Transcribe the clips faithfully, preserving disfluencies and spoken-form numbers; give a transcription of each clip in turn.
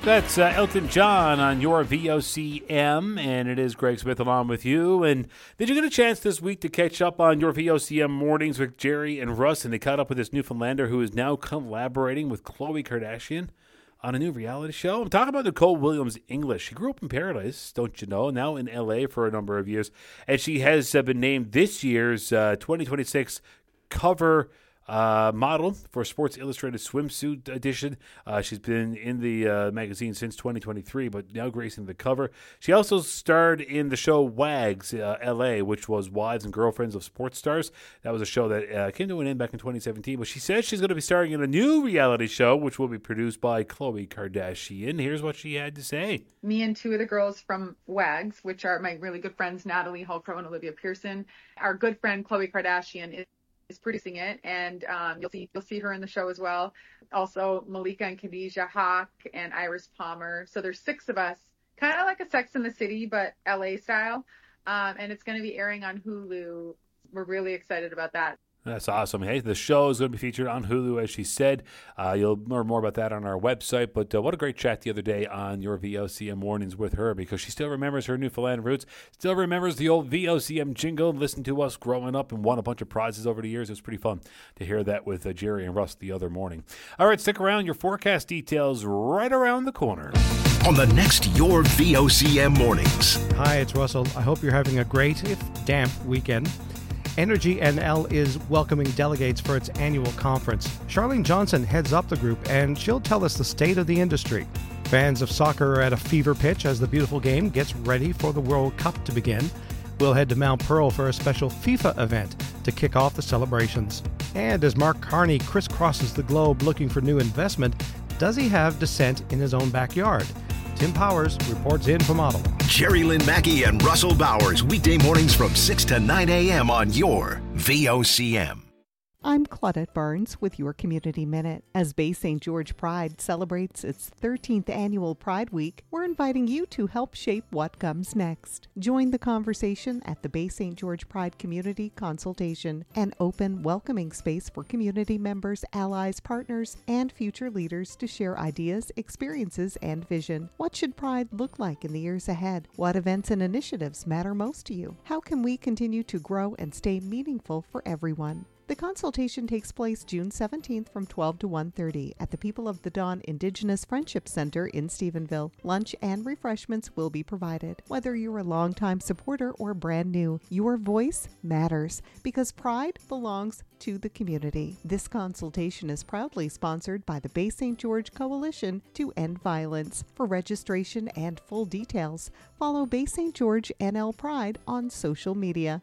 That's uh, Elton John on your V O C M, and it is Greg Smith along with you. And did you get a chance this week to catch up on your V O C M mornings with Jerry and Russ? And they caught up with this Newfoundlander who is now collaborating with Khloe Kardashian on a new reality show. I'm talking about Nicole Williams English. She grew up in Paradise, don't you know, now in L A for a number of years. And she has uh, been named this year's uh, twenty twenty-six cover Uh, model for Sports Illustrated swimsuit edition. Uh, she's been in the uh, magazine since twenty twenty-three, but now gracing the cover. She also starred in the show Wags uh, L A, which was Wives and Girlfriends of Sports Stars. That was a show that uh, came to an end back in twenty seventeen, but she says she's going to be starring in a new reality show, which will be produced by Khloe Kardashian. Here's what she had to say. Me and two of the girls from Wags, which are my really good friends, Natalie Holcrow and Olivia Pearson. Our good friend Khloe Kardashian is is producing it, and um, you'll see you'll see her in the show as well. Also, Malika and Khadijah Hawk and Iris Palmer. So there's six of us, kind of like a Sex and the City, but L A style. Um, and it's going to be airing on Hulu. We're really excited about that. That's awesome. Hey, the show is going to be featured on Hulu, as she said. Uh, you'll learn more about that on our website. But uh, what a great chat the other day on your V O C M mornings with her, because she still remembers her Newfoundland roots, still remembers the old V O C M jingle, listened to us growing up and won a bunch of prizes over the years. It was pretty fun to hear that with uh, Jerry and Russ the other morning. All right, stick around. Your forecast details right around the corner. On the next Your V O C M mornings. Hi, it's Russell. I hope you're having a great, if damp, weekend. Energy N L is welcoming delegates for its annual conference. Charlene Johnson heads up the group, and she'll tell us the state of the industry. Fans of soccer are at a fever pitch as the beautiful game gets ready for the World Cup to begin. We'll head to Mount Pearl for a special FIFA event to kick off the celebrations. And as Mark Carney crisscrosses the globe looking for new investment, does he have dissent in his own backyard? Tim Powers reports in from Ottawa. Jerry Lynn Mackey and Russell Bowers, weekday mornings from six to nine a.m. on your V O C M. I'm Claudette Barnes with your Community Minute. As Bay Saint George Pride celebrates its thirteenth annual Pride Week, we're inviting you to help shape what comes next. Join the conversation at the Bay Saint George Pride Community Consultation, an open, welcoming space for community members, allies, partners, and future leaders to share ideas, experiences, and vision. What should Pride look like in the years ahead? What events and initiatives matter most to you? How can we continue to grow and stay meaningful for everyone? The consultation takes place June seventeenth from twelve to one thirty at the People of the Dawn Indigenous Friendship Center in Stephenville. Lunch and refreshments will be provided. Whether you're a longtime supporter or brand new, your voice matters because pride belongs to the community. This consultation is proudly sponsored by the Bay Saint George Coalition to End Violence. For registration and full details, follow Bay Saint George N L Pride on social media.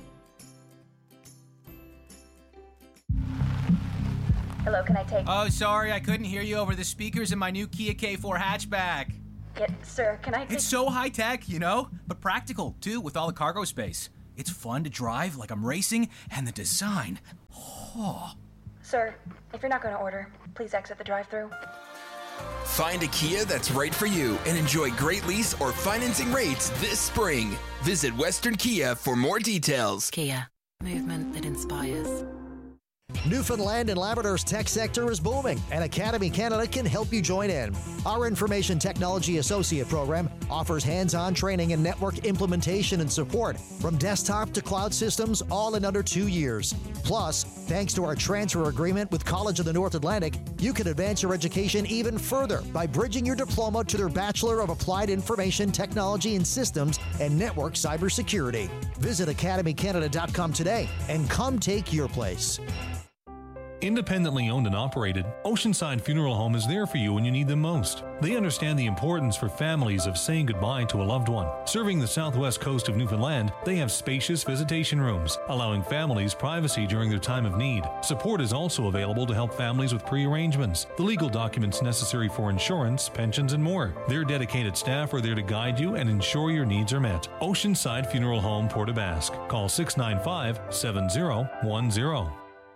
Hello, can I take... Oh, sorry, I couldn't hear you over the speakers in my new Kia K four hatchback. Yeah, sir, can I take... It's so high-tech, you know, but practical, too, with all the cargo space. It's fun to drive like I'm racing, and the design... Oh. Sir, if you're not going to order, please exit the drive-thru. Find a Kia that's right for you and enjoy great lease or financing rates this spring. Visit Western Kia for more details. Kia, movement that inspires. Newfoundland and Labrador's tech sector is booming, and Academy Canada can help you join in. Our Information Technology Associate program offers hands-on training and network implementation and support from desktop to cloud systems, all in under two years. Plus, thanks to our transfer agreement with College of the North Atlantic, you can advance your education even further by bridging your diploma to their Bachelor of Applied Information Technology and Systems and Network Cybersecurity. Visit academy canada dot com today and come take your place. Independently owned and operated, Oceanside Funeral Home is there for you when you need them most. They understand the importance for families of saying goodbye to a loved one. Serving the southwest coast of Newfoundland, they have spacious visitation rooms, allowing families privacy during their time of need. Support is also available to help families with pre-arrangements, the legal documents necessary for insurance, pensions, and more. Their dedicated staff are there to guide you and ensure your needs are met. Oceanside Funeral Home, Port aux Basques. Call six nine five, seven zero one zero.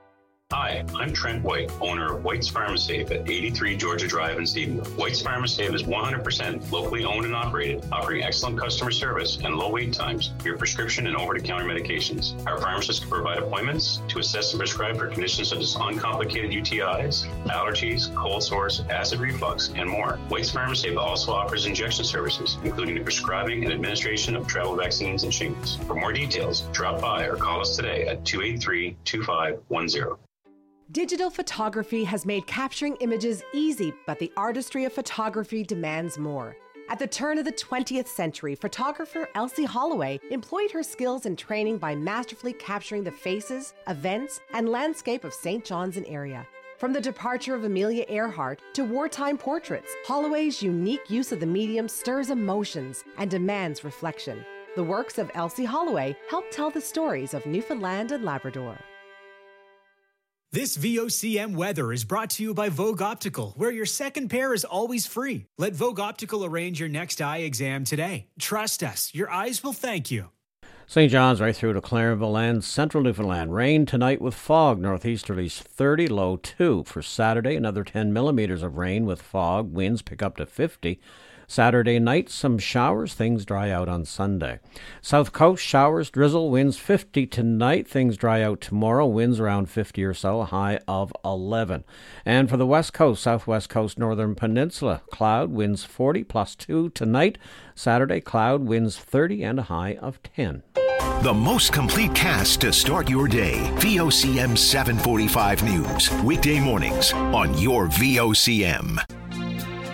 Hi, I'm Trent White, owner of White's Pharmasafe at eighty-three Georgia Drive in Stephenville. White's Pharmasafe is one hundred percent locally owned and operated, offering excellent customer service and low wait times for your prescription and over-the-counter medications. Our pharmacists can provide appointments to assess and prescribe for conditions such as uncomplicated U T Is, allergies, cold sores, acid reflux, and more. White's Pharmasafe also offers injection services, including the prescribing and administration of travel vaccines and shingles. For more details, drop by or call us today at two eight three, two five one zero. Digital photography has made capturing images easy, but the artistry of photography demands more. At the turn of the twentieth century, photographer Elsie Holloway employed her skills and training by masterfully capturing the faces, events, and landscape of Saint John's and area. From the departure of Amelia Earhart to wartime portraits, Holloway's unique use of the medium stirs emotions and demands reflection. The works of Elsie Holloway help tell the stories of Newfoundland and Labrador. This V O C M weather is brought to you by Vogue Optical, where your second pair is always free. Let Vogue Optical arrange your next eye exam today. Trust us, your eyes will thank you. Saint John's right through to Clarenville and central Newfoundland. Rain tonight with fog, northeasterlies thirty, low two. For Saturday, another ten millimeters of rain with fog. Winds pick up to fifty. Saturday night, some showers. Things dry out on Sunday. South Coast, showers, drizzle, winds fifty tonight. Things dry out tomorrow. Winds around fifty or so, a high of eleven. And for the West Coast, Southwest Coast, Northern Peninsula, cloud, winds forty, plus two tonight. Saturday, cloud, winds thirty, and a high of ten. The most complete cast to start your day. V O C M seven forty-five News. Weekday mornings on your V O C M.